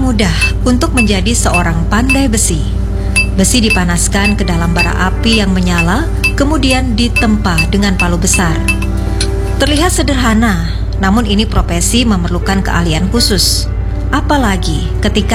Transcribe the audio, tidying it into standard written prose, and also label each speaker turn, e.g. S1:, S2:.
S1: mudah untuk menjadi seorang pandai besi. Besi dipanaskan ke dalam bara api yang menyala, kemudian ditempa dengan palu besar. Terlihat sederhana, namun ini profesi memerlukan keahlian khusus. Apalagi ketika